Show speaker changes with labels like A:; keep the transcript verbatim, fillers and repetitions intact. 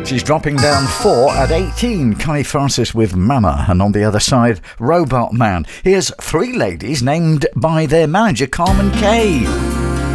A: She's dropping down four at eighteen. Kylie Francis with Mama. And on the other side, Robot Man. Here's three ladies named by their manager, Carmen Kay.